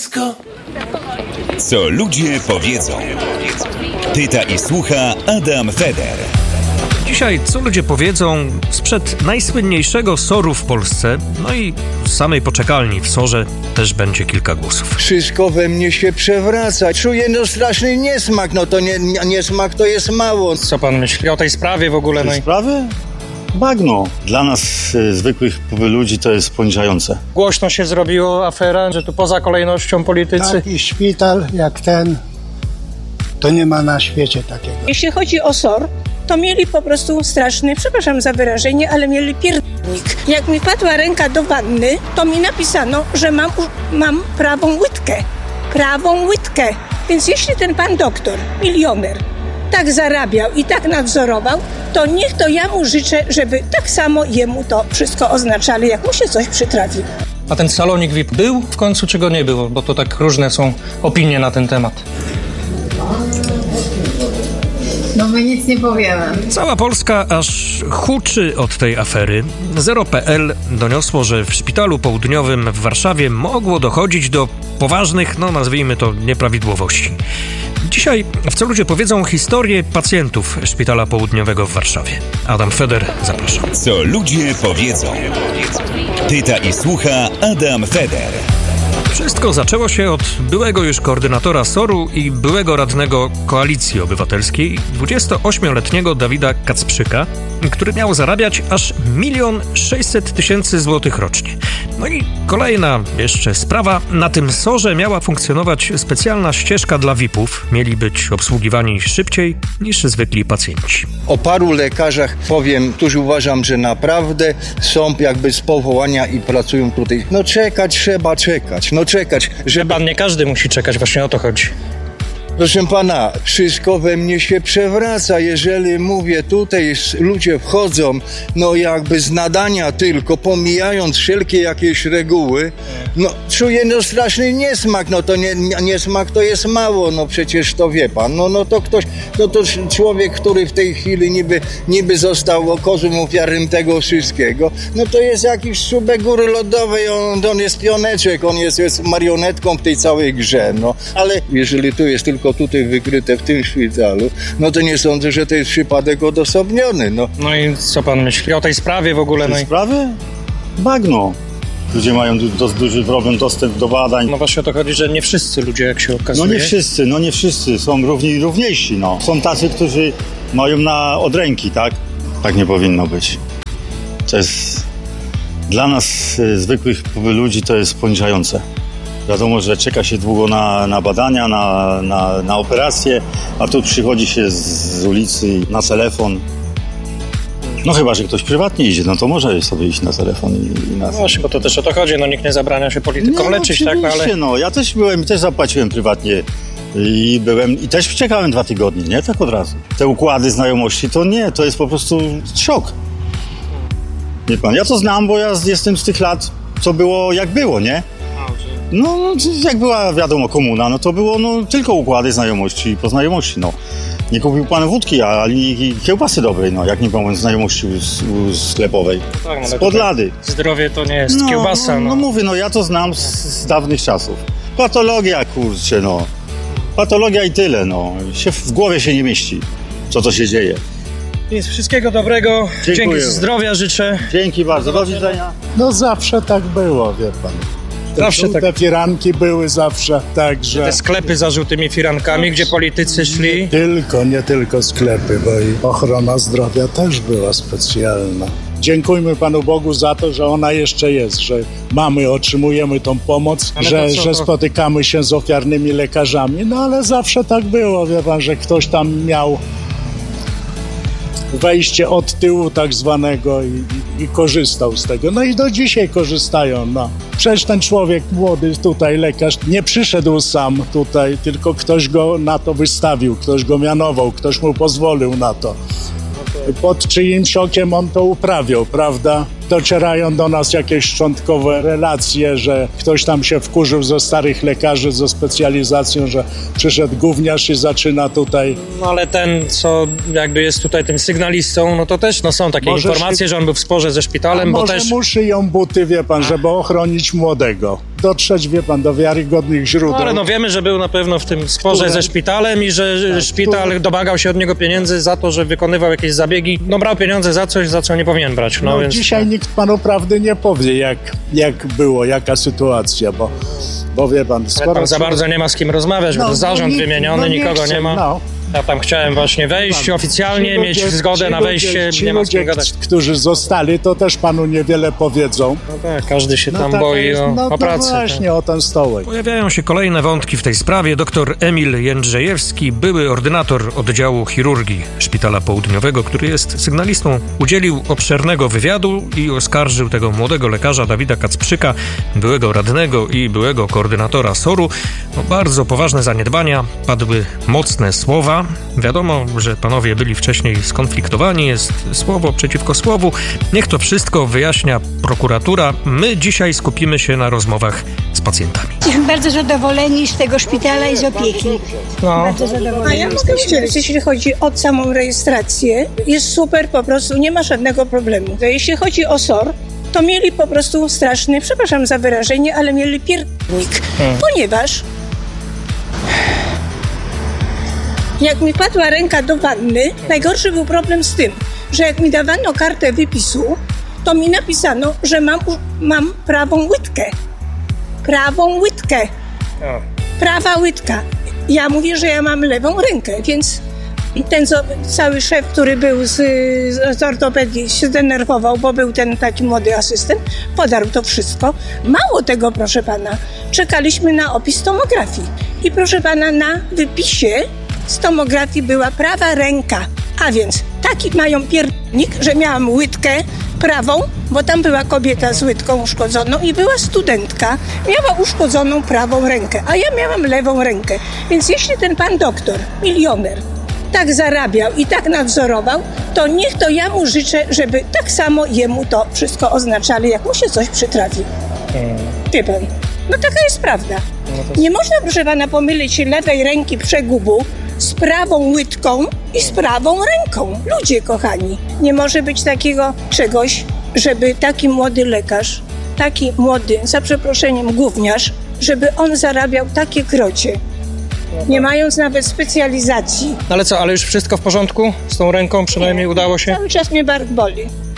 blisko. Co ludzie powiedzą. Pyta i słucha Adam Feder. Dzisiaj, co ludzie powiedzą, sprzed najsłynniejszego SOR-u w Polsce, no i samej poczekalni w SOR-ze też będzie kilka głosów. Wszystko we mnie się przewraca. Czuję straszny niesmak. No to niesmak to jest mało. Co pan myśli o tej sprawie w ogóle? Tej sprawy? Bagno. Dla nas, zwykłych ludzi, to jest poniżające. Głośno się zrobiło afera, że tu poza kolejnością politycy. Taki szpital jak ten, to nie ma na świecie takiego. Jeśli chodzi o SOR, to mieli po prostu straszny, przepraszam za wyrażenie, ale mieli pierdolnik. Jak mi padła ręka do wanny, to mi napisano, że mam prawą łydkę. Prawą łydkę. Więc jeśli ten pan doktor, milioner, tak zarabiał i tak nadzorował, to niech to ja mu życzę, żeby tak samo jemu to wszystko oznaczali, jak mu się coś przytrafi. A ten salonik VIP był w końcu, czy go nie było? Bo to tak różne są opinie na ten temat. No my nic nie powiemy. Cała Polska aż huczy od tej afery. Zero.pl doniosło, że w szpitalu południowym w Warszawie mogło dochodzić do poważnych, nazwijmy to, nieprawidłowości. Dzisiaj, w co ludzie powiedzą, historię pacjentów szpitala południowego w Warszawie. Adam Feder, zapraszam. Co ludzie powiedzą. Pyta i słucha Adam Feder. Wszystko zaczęło się od byłego już koordynatora SOR-u i byłego radnego Koalicji Obywatelskiej, 28-letniego Dawida Kacprzyka, który miał zarabiać aż 1 600 000 złotych rocznie. No i kolejna jeszcze sprawa. Na tym SOR-ze miała funkcjonować specjalna ścieżka dla VIP-ów. Mieli być obsługiwani szybciej niż zwykli pacjenci. O paru lekarzach powiem, którzy uważam, że naprawdę są jakby z powołania i pracują tutaj. Czekać trzeba czekać. Że pan nie każdy musi czekać, właśnie o to chodzi. Proszę pana, wszystko we mnie się przewraca, jeżeli mówię, tutaj ludzie wchodzą, jakby z nadania tylko, pomijając wszelkie jakieś reguły, czuję straszny niesmak, to niesmak to jest mało, przecież to wie pan, to ktoś, to człowiek, który w tej chwili niby został kozłem ofiarnym tego wszystkiego, to jest jakiś czubek góry lodowej, on jest pioneczek, on jest marionetką w tej całej grze, ale jeżeli tu jest tylko tutaj wykryte w tym szpitalu, to nie sądzę, że to jest przypadek odosobniony. No i co pan myśli o tej sprawie w ogóle? Tej sprawy? Bagno. Ludzie mają duży problem, dostęp do badań. Właśnie o to chodzi, że nie wszyscy ludzie, jak się okazuje. Nie wszyscy są równiejsi, Są tacy, którzy mają od ręki, tak? Tak nie powinno być. To jest dla nas, zwykłych ludzi, to jest poniżające. Wiadomo, że czeka się długo na badania, na operacje, a tu przychodzi się z ulicy na telefon. Chyba, że ktoś prywatnie idzie, to może sobie iść na telefon i na... Właśnie, bo to też o to chodzi, nikt nie zabrania się politykom leczyć, tak? Ale... ja też byłem, też zapłaciłem prywatnie i też czekałem 2 tygodnie, nie? Tak od razu. Te układy znajomości, to jest po prostu szok. Nie pan, ja to znam, bo ja jestem z tych lat, co było, jak było, nie? Jak była, wiadomo, komuna, to było tylko układy znajomości i poznajomości, Nie kupił pan wódki, ani kiełbasy dobrej, jak nie pan znajomości sklepowej. Tak, z podlady. Zdrowie to nie jest kiełbasa, mówię, ja to znam z dawnych czasów. Patologia, kurczę, Patologia i tyle, w głowie się nie mieści, co to się dzieje. Więc wszystkiego dobrego. Dziękuję. Dzięki, zdrowia życzę. Dzięki bardzo, do widzenia. Zawsze tak było, wie pan. Te firanki były zawsze, także... Te sklepy za żółtymi firankami, gdzie politycy szli? Nie tylko sklepy, bo i ochrona zdrowia też była specjalna. Dziękujmy Panu Bogu za to, że ona jeszcze jest, że otrzymujemy tą pomoc, że spotykamy się z ofiarnymi lekarzami, ale zawsze tak było, wie pan, że ktoś tam miał wejście od tyłu tak zwanego i korzystał z tego. I do dzisiaj korzystają. Przecież ten człowiek młody tutaj, lekarz, nie przyszedł sam tutaj, tylko ktoś go na to wystawił, ktoś go mianował, ktoś mu pozwolił na to. Pod czyimś okiem on to uprawiał, prawda? Docierają do nas jakieś szczątkowe relacje, że ktoś tam się wkurzył ze starych lekarzy, ze specjalizacją, że przyszedł gówniarz i zaczyna tutaj... Ale ten, co jakby jest tutaj tym sygnalistą, to też są takie informacje, że on był w sporze ze szpitalem, bo może też... mu szyją buty, wie pan, żeby ochronić młodego. dotrzeć, wie pan, do wiarygodnych źródeł. No, ale wiemy, że był na pewno w tym sporze ze szpitalem i że szpital domagał się od niego pieniędzy za to, że wykonywał jakieś zabiegi. No brał pieniądze za coś, za co nie powinien brać. No więc... Dzisiaj nikt panu prawdy nie powie, jak było, jaka sytuacja, bo wie pan... Pan za bardzo nie ma z kim rozmawiać, bo zarząd wymieniony, nikogo nie ma. No. Ja tam chciałem właśnie wejść oficjalnie, mieć zgodę na wejście, nie ma z kim gadać. Którzy zostali, to też panu niewiele powiedzą. No tak, każdy się tam boi o pracę. No właśnie, o ten stołek. Pojawiają się kolejne wątki w tej sprawie. Dr Emil Jędrzejewski, były ordynator oddziału chirurgii Szpitala Południowego, który jest sygnalistą, udzielił obszernego wywiadu i oskarżył tego młodego lekarza Dawida Kacprzyka, byłego radnego i byłego koordynatora SOR-u, o bardzo poważne zaniedbania. Padły mocne słowa. Wiadomo, że panowie byli wcześniej skonfliktowani, jest słowo przeciwko słowu. Niech to wszystko wyjaśnia prokuratura. My dzisiaj skupimy się na rozmowach z pacjentami. Jesteśmy bardzo zadowoleni z tego szpitala i z opieki. No. Bardzo zadowoleni. A ja mogę udzielić, jeśli chodzi o samą rejestrację, jest super, po prostu nie ma żadnego problemu. Jeśli chodzi o SOR, to mieli po prostu straszny, przepraszam za wyrażenie, ale mieli pierdolnik, ponieważ jak mi padła ręka do wanny, najgorszy był problem z tym, że jak mi dawano kartę wypisu, to mi napisano, że mam prawą łydkę. Prawą łydkę. Prawa łydka. Ja mówię, że ja mam lewą rękę, więc ten cały szef, który był z ortopedii, się zdenerwował, bo był ten taki młody asystent, podarł to wszystko. Mało tego, proszę pana, czekaliśmy na opis tomografii. I proszę pana, na wypisie z tomografii była prawa ręka, a więc taki mają pierdolnik, że miałam łydkę prawą, bo tam była kobieta z łydką uszkodzoną i była studentka, miała uszkodzoną prawą rękę, a ja miałam lewą rękę. Więc jeśli ten pan doktor, milioner, tak zarabiał i tak nadzorował, to niech to ja mu życzę, żeby tak samo jemu to wszystko oznaczali, jak mu się coś przytrafi. Wie pan, no taka jest prawda. Nie można, proszę pana, pomylić lewej ręki przegubu z prawą łydką i z prawą ręką. Ludzie kochani, nie może być takiego czegoś, żeby taki młody lekarz, taki młody, za przeproszeniem, gówniarz, żeby on zarabiał takie krocie, nie mając nawet specjalizacji. Ale co, ale już wszystko w porządku? Z tą ręką przynajmniej udało się? Cały czas mnie bark boli.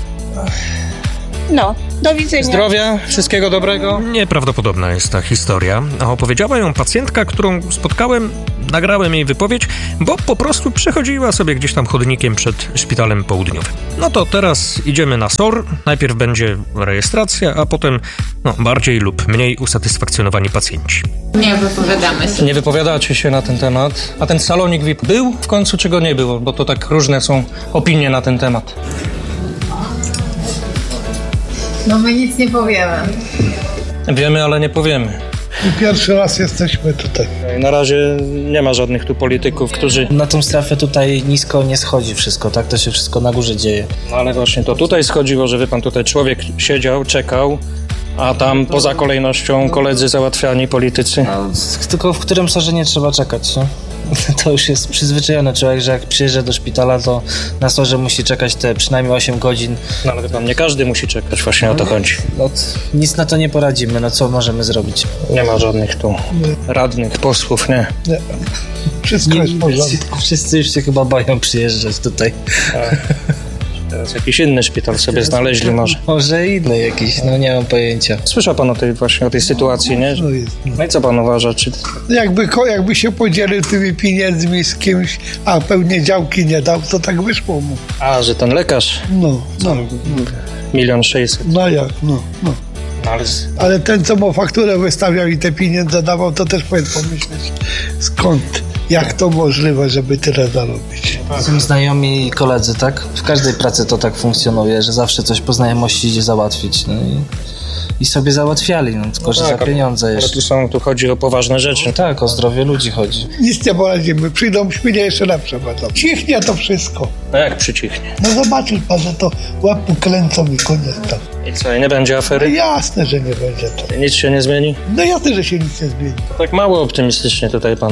No, do widzenia. Zdrowia, wszystkiego dobrego. Nieprawdopodobna jest ta historia, a opowiedziała ją pacjentka, którą spotkałem, nagrałem jej wypowiedź, bo po prostu przechodziła sobie gdzieś tam chodnikiem przed Szpitalem Południowym. No to teraz idziemy na SOR, najpierw będzie rejestracja, a potem bardziej lub mniej usatysfakcjonowani pacjenci. Nie wypowiadamy się. Nie wypowiadacie się na ten temat. A ten salonik VIP był w końcu, czego nie było? Bo to tak różne są opinie na ten temat. No my nic nie powiemy. Wiemy, ale nie powiemy. Pierwszy raz jesteśmy tutaj. Na razie nie ma żadnych tu polityków, którzy... Na tą strefę tutaj nisko nie schodzi wszystko, tak? To się wszystko na górze dzieje. No ale właśnie to tutaj schodziło, że wie pan, tutaj człowiek siedział, czekał, a tam poza kolejnością koledzy załatwiani, politycy. No, tylko w którym sorze nie trzeba czekać, nie? To już jest przyzwyczajony człowiek, że jak przyjeżdża do szpitala, to na sorze musi czekać te przynajmniej 8 godzin. No ale pan, nie każdy musi czekać, właśnie o to chodzi. No, nic na to nie poradzimy, no co możemy zrobić? Nie ma żadnych tu radnych, posłów, nie? Nie. Wszystko jest w porządku. Wszyscy już się chyba boją przyjeżdżać tutaj. Teraz jakiś inny szpital sobie znaleźli może. Może inny jakiś, no nie mam pojęcia. Słyszał pan o tej sytuacji, nie? No i co pan uważa? Czy... Jakby się podzielił tymi pieniędzmi z kimś, a pełnie działki nie dał, to tak wyszło mu. A, że ten lekarz? No. 1 600 000. No jak, no. Ale ten, co mu fakturę wystawiał i te pieniądze dawał, to też powinien pomyśleć, skąd, jak to możliwe, żeby tyle zarobić. Są znajomi i koledzy, tak? W każdej pracy to tak funkcjonuje, że zawsze coś po znajomości idzie załatwić. No i sobie załatwiali, no tylko że za pieniądze jeszcze. Ale tu chodzi o poważne rzeczy. No tak, o zdrowie ludzi chodzi. Nic nie poradzimy, przyjdą śminie jeszcze lepsze będą. Cichnie to wszystko. No jak przycichnie? No zobaczysz pan, że to łapy kręcą i koniec tam. I co, i nie będzie afery? No jasne, że nie będzie to. Nic się nie zmieni? No jasne, że się nic nie zmieni. Tak mało optymistycznie tutaj pan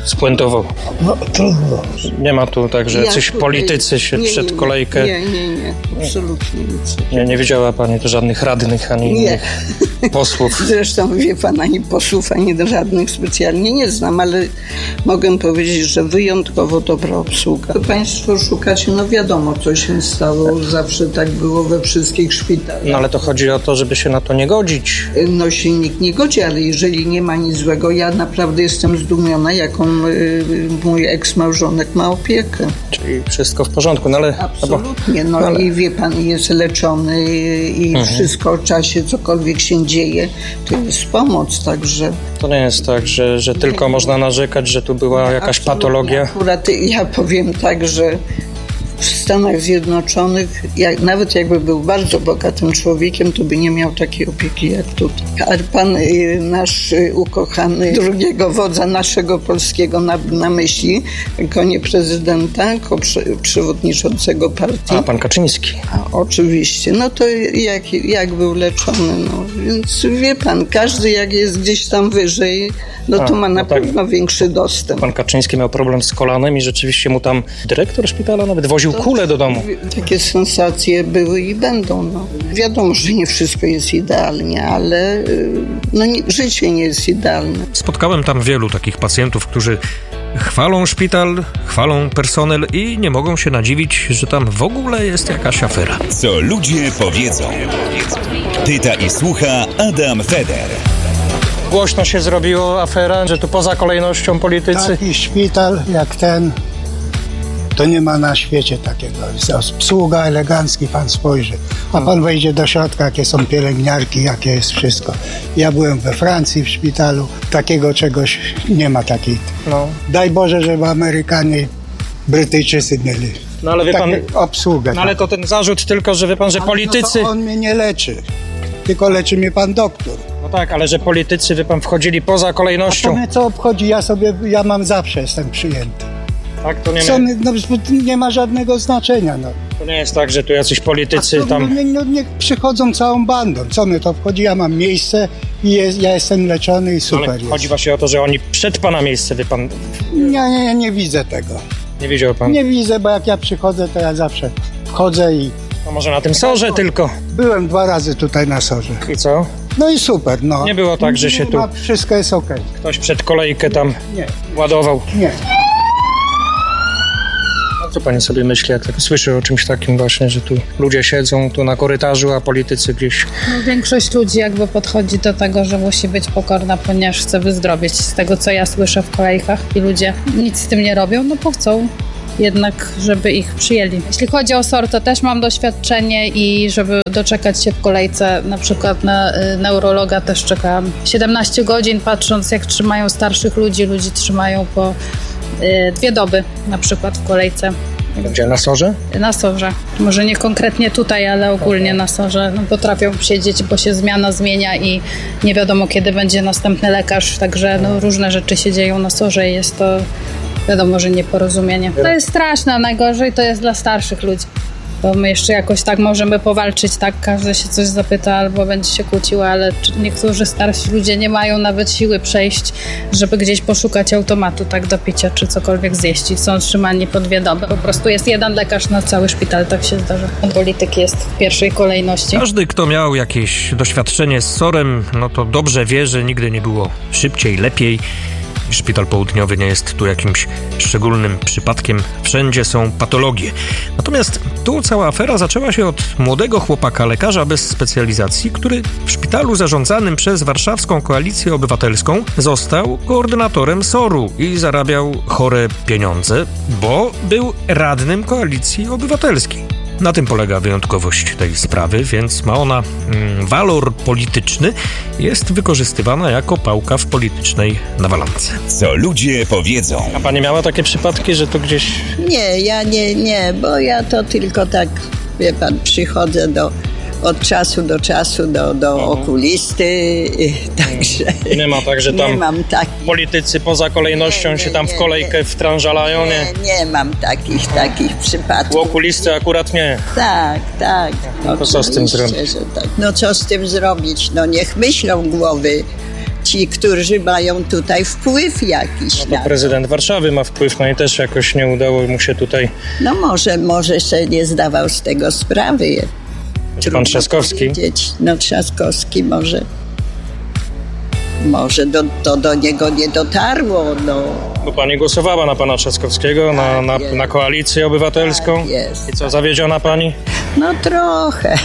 spuentował. No trudno. Nie ma tu tak, że jacyś politycy się przed kolejkę... Nie, absolutnie nic. Nie widziała pani tu żadnych radnych, ani innych posłów. Zresztą wie pan, ani posłów, ani żadnych specjalnie nie znam, ale mogę powiedzieć, że wyjątkowo dobra obsługa. Państwo szukacie, no wiadomo, co się stało, zawsze tak było we wszystkich szpitalach. No ale to chodzi o to, żeby się na to nie godzić. No się nikt nie godzi, ale jeżeli nie ma nic złego, ja naprawdę jestem zdumiona, jaką mój eks-małżonek ma opiekę. Czyli wszystko w porządku, no ale... Absolutnie, no ale... i wie pan, jest leczony i wszystko o czasie, cokolwiek się dzieje, to jest pomoc, także... To nie jest tak, że tylko można narzekać, że tu była jakaś patologia. Akurat ja powiem tak, że w Stanach Zjednoczonych, nawet jakby był bardzo bogatym człowiekiem, to by nie miał takiej opieki jak tutaj. A pan nasz ukochany drugiego wodza naszego polskiego na myśli, jako nie prezydenta, jako przewodniczącego partii. A pan Kaczyński. Oczywiście. No to jak był leczony, no więc wie pan, każdy jak jest gdzieś tam wyżej, no to ma na pewno większy dostęp. Pan Kaczyński miał problem z kolanem i rzeczywiście mu tam dyrektor szpitala nawet woził kulę do domu. Takie sensacje były i będą. No. Wiadomo, że nie wszystko jest idealnie, ale życie nie jest idealne. Spotkałem tam wielu takich pacjentów, którzy chwalą szpital, chwalą personel i nie mogą się nadziwić, że tam w ogóle jest jakaś afera. Co ludzie powiedzą. Pyta i słucha Adam Feder. Głośno się zrobiło afera, że tu poza kolejnością politycy... Taki szpital jak ten, to nie ma na świecie takiego. Obsługa elegancki, pan spojrzy. A pan wejdzie do środka, jakie są pielęgniarki, jakie jest wszystko. Ja byłem we Francji w szpitalu, takiego czegoś nie ma takiej. No. Daj Boże, żeby Amerykanie, Brytyjczycy mieli. No ale wie pan, obsługę. No ale to ten zarzut tylko, że wie pan, że politycy... No to on mnie nie leczy, tylko leczy mnie pan doktor. No tak, ale że politycy, wie pan, wchodzili poza kolejnością. A to mnie co obchodzi? Ja mam zawsze, jestem przyjęty. Tak, to nie ma żadnego znaczenia. No. To nie jest tak, że tu jacyś politycy tam... Niech przychodzą całą bandą. Co mnie to obchodzi? Ja mam miejsce i ja jestem leczony i super ale chodzi właśnie o to, że oni przed pana miejsce, wie pan... Ja nie widzę tego. Nie widział pan? Nie widzę, bo jak ja przychodzę, to ja zawsze wchodzę i... No może na tym SOR-ze tylko? Byłem 2 razy tutaj na SOR-ze. I co? No i super, no. Nie było tak, że się tu... Wszystko jest okej. Ktoś przed kolejkę tam ładował? Nie. Co pani sobie myśli, jak tak słyszy o czymś takim właśnie, że tu ludzie siedzą tu na korytarzu, a politycy gdzieś... No, większość ludzi jakby podchodzi do tego, że musi być pokorna, ponieważ chce wyzdrowieć. Z tego, co ja słyszę w kolejkach i ludzie nic z tym nie robią, no bo chcą jednak, żeby ich przyjęli. Jeśli chodzi o SOR, to też mam doświadczenie i żeby doczekać się w kolejce, na przykład na neurologa też czekałam 17 godzin, patrząc jak trzymają starszych ludzi trzymają po 2 doby na przykład w kolejce. Gdzie, na SOR-ze? Na SOR-ze. Może nie konkretnie tutaj, ale ogólnie na SOR-ze. No, potrafią siedzieć, bo się zmiana zmienia i nie wiadomo, kiedy będzie następny lekarz, także różne rzeczy się dzieją na SOR-ze i jest to wiadomo, że nieporozumienie. To jest straszne, najgorzej to jest dla starszych ludzi. Bo my jeszcze jakoś tak możemy powalczyć, tak, każdy się coś zapyta albo będzie się kłócił, ale niektórzy starsi ludzie nie mają nawet siły przejść, żeby gdzieś poszukać automatu tak do picia, czy cokolwiek zjeść i są trzymani po 2 doby. Po prostu jest 1 lekarz na cały szpital, tak się zdarza. Polityk jest w pierwszej kolejności. Każdy, kto miał jakieś doświadczenie z SOR-em, no to dobrze wie, że nigdy nie było szybciej, lepiej. Szpital Południowy nie jest tu jakimś szczególnym przypadkiem. Wszędzie są patologie. Natomiast tu cała afera zaczęła się od młodego chłopaka, lekarza bez specjalizacji, który w szpitalu zarządzanym przez Warszawską Koalicję Obywatelską został koordynatorem SOR-u i zarabiał chore pieniądze, bo był radnym Koalicji Obywatelskiej. Na tym polega wyjątkowość tej sprawy, więc ma ona walor polityczny, jest wykorzystywana jako pałka w politycznej nawalance. Co ludzie powiedzą. A pani miała takie przypadki, że to gdzieś... Nie, ja nie, bo ja to tylko tak, wie pan, przychodzę od czasu do czasu do okulisty, także... Nie ma tak, że tam nie mam politycy poza kolejnością się tam w kolejkę wtrążalają, nie? Nie mam takich przypadków. U okulisty akurat nie. Tak. No to co z tym zrobić? Tak. No co z tym zrobić? No niech myślą głowy ci, którzy mają tutaj wpływ jakiś. No to prezydent Warszawy ma wpływ, no i też jakoś nie udało mu się tutaj... No może sobie nie zdawał z tego sprawy. Pan Trzaskowski? No Trzaskowski może do niego nie dotarło. No. Bo pani głosowała na pana Trzaskowskiego, na Koalicję Obywatelską. Jest. I co, zawiedziona pani? No trochę.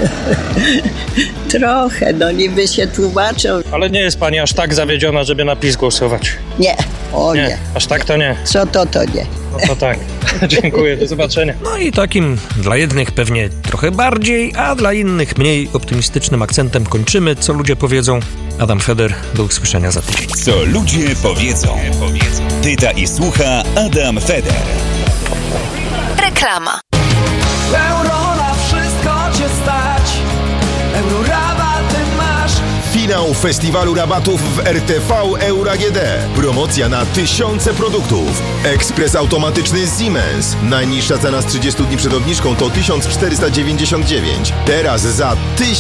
Trochę, no niby się tłumaczą. Ale nie jest pani aż tak zawiedziona, żeby na PiS głosować? Nie, nie. Aż tak to nie. Co to nie. No to tak. Dziękuję, do zobaczenia. No i takim dla jednych pewnie trochę bardziej, a dla innych mniej optymistycznym akcentem kończymy, co ludzie powiedzą. Adam Feder, do usłyszenia za tydzień. Co ludzie powiedzą. Pyta i słucha Adam Feder. Reklama. Euro na wszystko cię stać. Euro rabaty masz. Finał festiwalu rabatów w RTV Euro AGD. Promocja na tysiące produktów. Ekspres automatyczny Siemens. Najniższa cena z 30 dni przed obniżką to 1499. Teraz za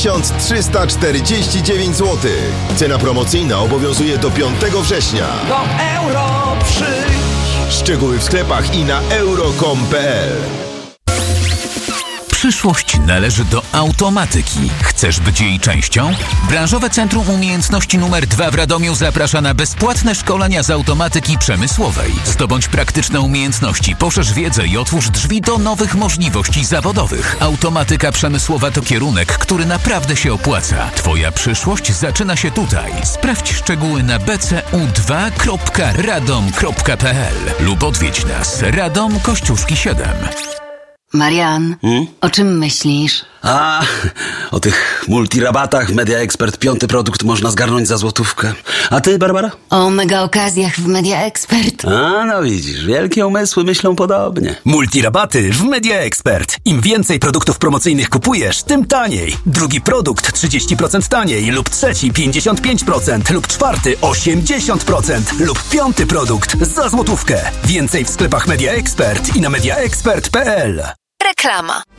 1349 zł. Cena promocyjna obowiązuje do 5 września. Do euro przyjdź. Szczegóły w sklepach i na euro.com.pl. Przyszłość należy do automatyki. Chcesz być jej częścią? Branżowe Centrum Umiejętności nr 2 w Radomiu zaprasza na bezpłatne szkolenia z automatyki przemysłowej. Zdobądź praktyczne umiejętności, poszerz wiedzę i otwórz drzwi do nowych możliwości zawodowych. Automatyka przemysłowa to kierunek, który naprawdę się opłaca. Twoja przyszłość zaczyna się tutaj. Sprawdź szczegóły na bcu2.radom.pl lub odwiedź nas. Radom Kościuszki 7. Marian, o czym myślisz? O tych multirabatach Media Expert 5. produkt można zgarnąć za złotówkę. A ty, Barbara? O mega okazjach w Media Expert. No widzisz, wielkie umysły myślą podobnie. Multirabaty w Media Expert. Im więcej produktów promocyjnych kupujesz, tym taniej. Drugi produkt 30% taniej, lub trzeci 55%, lub czwarty 80%, lub 5. produkt za złotówkę. Więcej w sklepach Media Expert i na mediaexpert.pl. Reklama.